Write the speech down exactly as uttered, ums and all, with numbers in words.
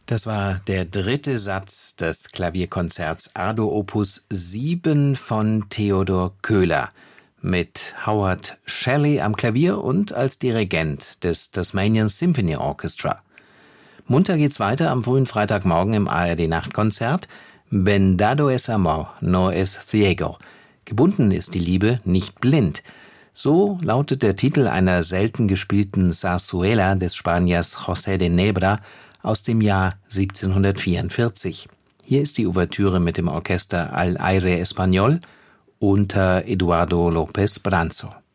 Das war der dritte Satz des Klavierkonzerts Ardo Opus sieben von Theodor Köhler mit Howard Shelley am Klavier und als Dirigent des Tasmanian Symphony Orchestra. Munter geht's weiter am frühen Freitagmorgen im A R D-Nachtkonzert. Vendado es amor, no es ciego. Gebunden ist die Liebe, nicht blind. So lautet der Titel einer selten gespielten Zarzuela des Spaniers José de Nebra aus dem Jahr siebzehnhundertvierundvierzig. Hier ist die Ouvertüre mit dem Orchester Al Aire Español unter Eduardo López Branzo.